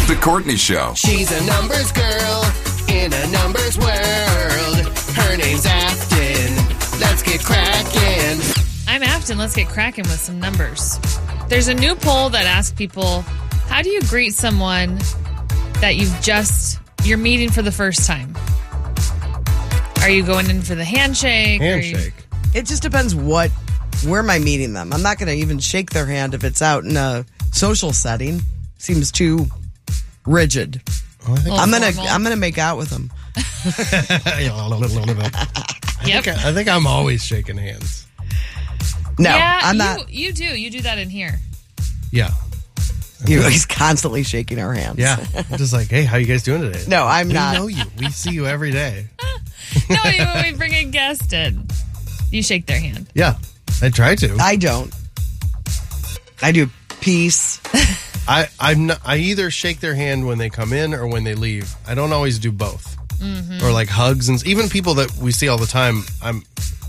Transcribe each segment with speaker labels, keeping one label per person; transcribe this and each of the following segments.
Speaker 1: The Courtney Show.
Speaker 2: She's a numbers girl in a numbers world. Her name's Afton. Let's get cracking.
Speaker 3: I'm Afton. Let's get cracking with some numbers. There's a new poll that asks people, how do you greet someone that you're meeting for the first time? Are you going in for the handshake?
Speaker 4: It just depends where am I meeting them. I'm not going to even shake their hand if it's out in a social setting. Seems too rigid. I'm gonna make out with them.
Speaker 3: Yep.
Speaker 5: I think I'm always shaking hands.
Speaker 4: No,
Speaker 3: yeah,
Speaker 4: I'm not.
Speaker 3: You do. You do that in here.
Speaker 5: Yeah.
Speaker 4: He's constantly shaking our hands.
Speaker 5: Yeah. I'm just like, hey, how you guys doing today?
Speaker 4: No, I'm not.
Speaker 5: We know you. We see you every day.
Speaker 3: No, when we bring a guest in, you shake their hand.
Speaker 5: Yeah. I try to.
Speaker 4: I don't. I do peace.
Speaker 5: I either shake their hand when they come in or when they leave. I don't always do both. Mm-hmm. Or like hugs and even people that we see all the time. I'm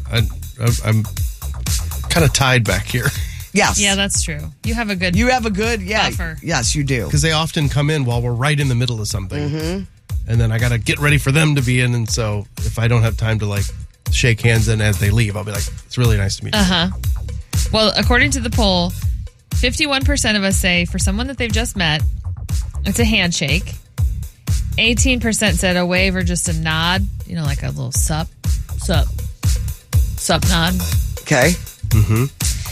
Speaker 5: kind of tied back here.
Speaker 4: Yes.
Speaker 3: Yeah, that's true. You have a good buffer.
Speaker 4: Yes, you do.
Speaker 5: Because they often come in while we're right in the middle of something. Mm-hmm. And then I got to get ready for them to be in. And so if I don't have time to like shake hands and as they leave, I'll be like, it's really nice to meet you.
Speaker 3: Uh-huh. Well, according to the poll, 51% of us say for someone that they've just met, it's a handshake. 18% said a wave or just a nod, like a little sup nod.
Speaker 4: Okay.
Speaker 5: Mm-hmm.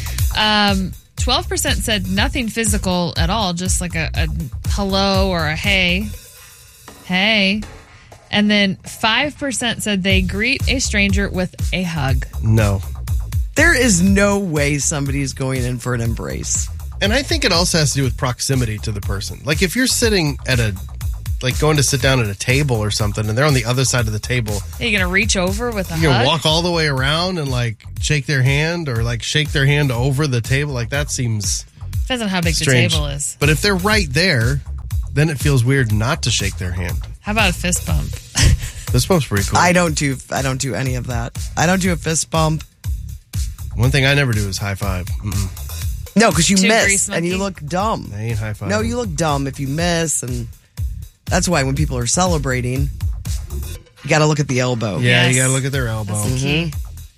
Speaker 3: 12% said nothing physical at all, just like a hello or a hey. And then 5% said they greet a stranger with a hug.
Speaker 5: No.
Speaker 4: There is no way somebody's going in for an embrace.
Speaker 5: And I think it also has to do with proximity to the person. Like if you're sitting at going to sit down at a table or something and they're on the other side of the table.
Speaker 3: Are you going to reach over with a hug?
Speaker 5: You're going to walk all the way around and like shake their hand or like shake their hand over the table. Like that seems
Speaker 3: depends on how big
Speaker 5: strange.
Speaker 3: The table is.
Speaker 5: But if they're right there, then it feels weird not to shake their hand.
Speaker 3: How about a fist bump?
Speaker 5: Fist bump's pretty cool.
Speaker 4: I don't do any of that. I don't do a fist bump.
Speaker 5: One thing I never do is high five. Mm-mm.
Speaker 4: No, because you miss and you look dumb.
Speaker 5: I ain't high five.
Speaker 4: No, you look dumb if you miss, and that's why when people are celebrating, you got to look at the elbow.
Speaker 5: Yeah, yes. You got to look at their elbow.
Speaker 3: That's the key.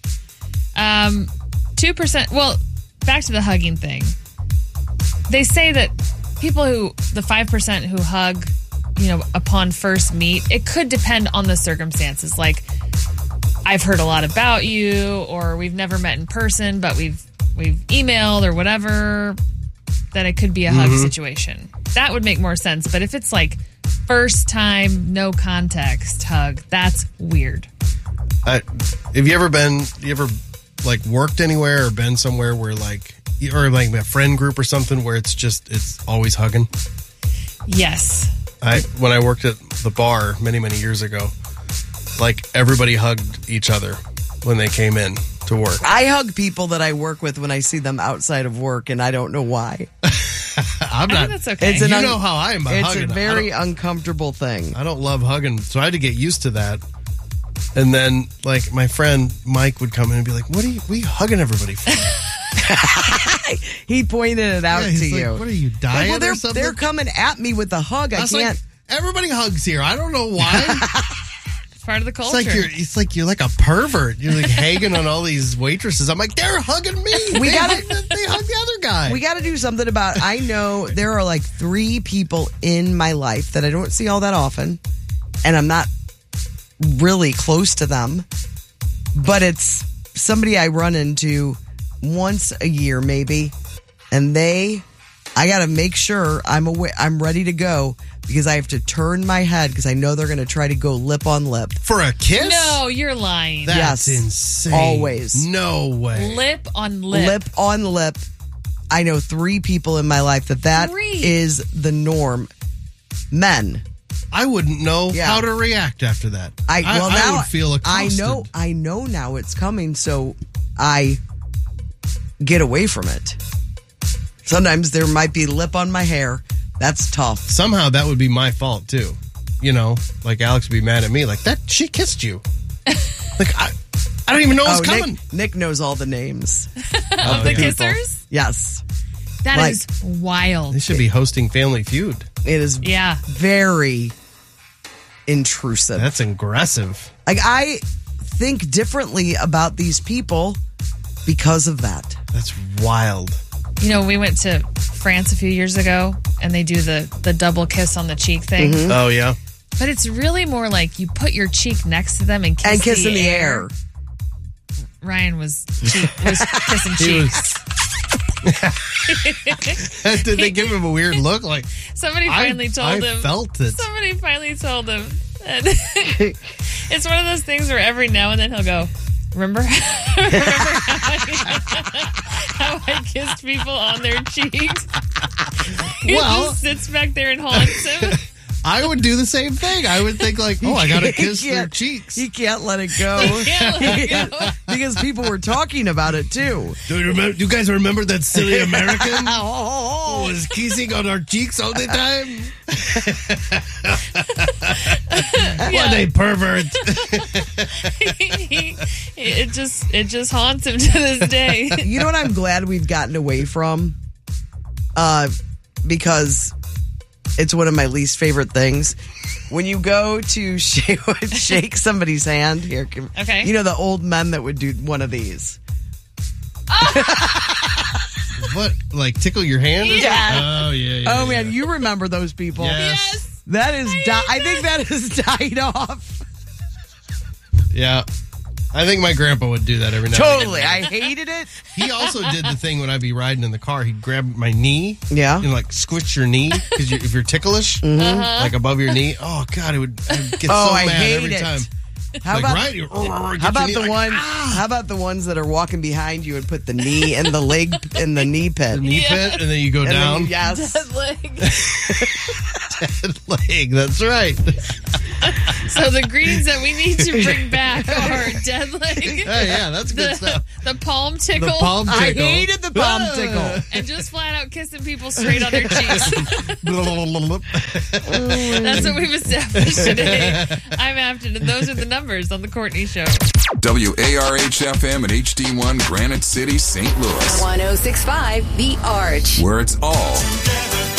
Speaker 3: 2%. Well, back to the hugging thing. They say that the 5% who hug, upon first meet, it could depend on the circumstances. Like, I've heard a lot about you, or we've never met in person, but we've emailed or whatever, then it could be a hug situation. That would make more sense. But if it's like first time, no context hug, that's weird.
Speaker 5: Have you ever like worked anywhere or been somewhere where or like a friend group or something where it's always hugging?
Speaker 3: Yes.
Speaker 5: When I worked at the bar many, many years ago, like everybody hugged each other when they came in to work.
Speaker 4: I hug people that I work with when I see them outside of work, and I don't know why.
Speaker 3: I think that's okay.
Speaker 5: You know how I am about hugging.
Speaker 4: It's a very uncomfortable thing.
Speaker 5: I don't love hugging, so I had to get used to that. And then, like, my friend Mike would come in and be like, what are you hugging everybody for?
Speaker 4: He pointed it out to you.
Speaker 5: What are you, dying or something?
Speaker 4: They're coming at me with a hug. I can't.
Speaker 5: Like, everybody hugs here. I don't know why.
Speaker 3: It's part of the culture.
Speaker 5: It's like you're like a pervert. You're like hanging on all these waitresses. I'm like, they're hugging me. They hug the other guy.
Speaker 4: We got to do something about. I know there are like 3 people in my life that I don't see all that often, and I'm not really close to them, but it's somebody I run into once a year maybe, and I got to make sure I'm ready to go, because I have to turn my head because I know they're going to try to go lip on lip.
Speaker 5: For a kiss?
Speaker 3: No, you're lying.
Speaker 5: That's insane.
Speaker 4: Always.
Speaker 5: No way.
Speaker 3: Lip on lip.
Speaker 4: Lip on lip. I know 3 people in my life that
Speaker 3: 3
Speaker 4: is the norm. Men.
Speaker 5: I wouldn't know how to react after that.
Speaker 4: I
Speaker 5: would feel accosted.
Speaker 4: I know now it's coming, so I get away from it. Sometimes there might be lip on my hair. That's tough.
Speaker 5: Somehow that would be my fault too. Like Alex would be mad at me, like that she kissed you. Like I don't even know what's coming.
Speaker 4: Nick knows all the names
Speaker 3: of the kissers.
Speaker 4: Yes.
Speaker 3: That is wild.
Speaker 5: They should be hosting Family Feud.
Speaker 4: It is
Speaker 3: Yeah.
Speaker 4: very intrusive.
Speaker 5: That's aggressive.
Speaker 4: Like, I think differently about these people because of that.
Speaker 5: That's wild.
Speaker 3: You know, we went to France a few years ago, and they do the double kiss on the cheek thing.
Speaker 5: Oh, yeah.
Speaker 3: But it's really more like you put your cheek next to them and kiss,
Speaker 4: in the air.
Speaker 3: Ryan was kissing cheeks.
Speaker 5: Did they give him a weird look? Like
Speaker 3: Somebody finally told him.
Speaker 5: I felt it.
Speaker 3: Somebody finally told him. And it's one of those things where every now and then he'll go, remember how I kissed people on their cheeks? He just sits back there and haunts him.
Speaker 5: I would do the same thing. I would think like, oh, I got to kiss their
Speaker 4: can't-
Speaker 5: cheeks.
Speaker 4: He can't let it go.
Speaker 3: Can't let it go.
Speaker 4: Because people were talking about it too.
Speaker 5: Do you guys remember that silly American
Speaker 4: Oh,
Speaker 5: who was kissing on our cheeks all the time? What a pervert.
Speaker 3: It just haunts him to this day.
Speaker 4: you know what I'm glad we've gotten away from? Because it's one of my least favorite things. When you go to shake somebody's hand, here,
Speaker 3: Okay.
Speaker 4: you know the old men that would do one of these.
Speaker 5: What? Like tickle your hand? or
Speaker 4: Yeah.
Speaker 5: something? Oh, yeah.
Speaker 4: Oh man, you remember those people?
Speaker 5: Yes.
Speaker 4: That is, I think that has died off.
Speaker 5: Yeah. I think my grandpa would do that every now and
Speaker 4: Totally,
Speaker 5: then.
Speaker 4: I hated it.
Speaker 5: He also did the thing when I'd be riding in the car. He'd grab my knee.
Speaker 4: Yeah.
Speaker 5: And like squish your knee because if you're ticklish, like above your knee. Oh, God, I'd get so
Speaker 4: I
Speaker 5: mad
Speaker 4: hate
Speaker 5: every
Speaker 4: it.
Speaker 5: time.
Speaker 4: How
Speaker 5: Like,
Speaker 4: about
Speaker 5: right?
Speaker 4: how about the one? How about the ones that are walking behind you and put the knee in the leg in the knee pit?
Speaker 5: The knee pit, and then you go
Speaker 4: And then
Speaker 5: down.
Speaker 4: yes.
Speaker 5: Leg, that's right.
Speaker 3: So the greens that we need to bring back are dead leg,
Speaker 5: Yeah, that's good stuff.
Speaker 3: the palm tickle,
Speaker 5: The palm
Speaker 4: I
Speaker 5: tickle.
Speaker 4: hated the palm tickle.
Speaker 3: and just flat out kissing people straight on their cheeks. That's what we've established today. I'm Afton, and those are the numbers on The Courtney Show.
Speaker 1: WARH-FM and HD1 Granite City, St. Louis,
Speaker 6: 1065 The Arch.
Speaker 1: where it's all